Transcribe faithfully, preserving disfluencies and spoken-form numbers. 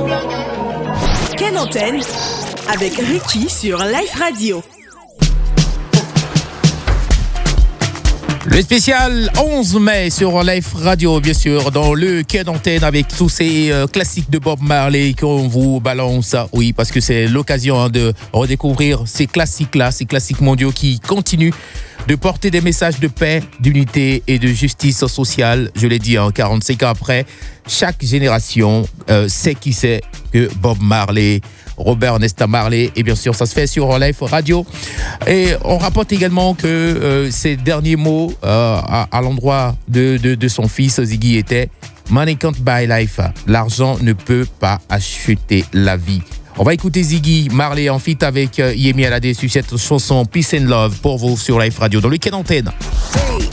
Ken Antenne avec Ricky sur Life Radio. Le spécial onze mai sur Life Radio, bien sûr, dans le Quai d'Antenne avec tous ces euh, classiques de Bob Marley qu'on vous balance. Oui, parce que c'est l'occasion hein, de redécouvrir ces classiques-là, ces classiques mondiaux qui continuent de porter des messages de paix, d'unité et de justice sociale. Je l'ai dit, hein, quarante-cinq ans après, chaque génération euh, sait qui c'est que Bob Marley, Robert Nesta Marley, et bien sûr ça se fait sur Life Radio. Et on rapporte également que euh, ses derniers mots euh, à, à l'endroit de, de, de son fils Ziggy étaient « Money can't buy life », l'argent ne peut pas acheter la vie. On va écouter Ziggy Marley en feat avec euh, Yemi Alade sur cette chanson Peace and Love pour vous sur Life Radio dans le Quai d'Antenne. Hey,